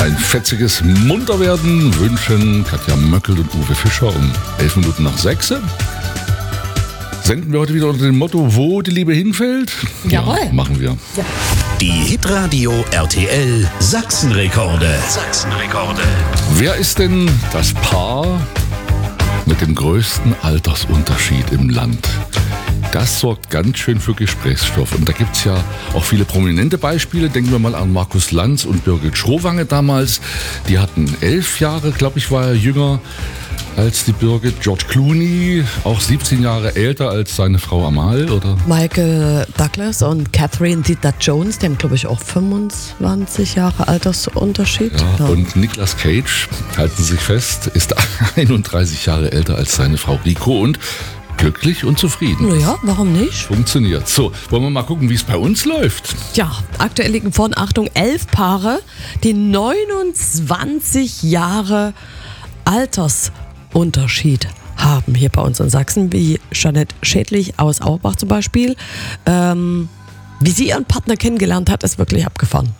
Ein fetziges Munterwerden wünschen Katja Möckel und Uwe Fischer um 11 Minuten nach 6. Senden wir heute wieder unter dem Motto, wo die Liebe hinfällt? Jawohl. Ja, machen wir. Ja. Die Hitradio RTL Sachsenrekorde. Sachsenrekorde. Wer ist denn das Paar mit dem größten Altersunterschied im Land? Das sorgt ganz schön für Gesprächsstoff. Und da gibt es ja auch viele prominente Beispiele. Denken wir mal an Markus Lanz und Birgit Schrowange damals. Die hatten 11 Jahre, glaube ich, war er jünger als die Birgit. George Clooney, auch 17 Jahre älter als seine Frau Amal, oder? Michael Douglas und Catherine Zeta-Jones, die haben, glaube ich, auch 25 Jahre Altersunterschied. Ja, und Nicolas Cage, halten Sie sich fest, ist 31 Jahre älter als seine Frau Rico und glücklich und zufrieden. Naja, warum nicht? Funktioniert. So, wollen wir mal gucken, wie es bei uns läuft? Ja, aktuell liegen vorn, Achtung, 11 Paare, die 29 Jahre Altersunterschied haben hier bei uns in Sachsen, wie Jeanette Schädlich aus Auerbach zum Beispiel. Wie sie ihren Partner kennengelernt hat, ist wirklich abgefahren.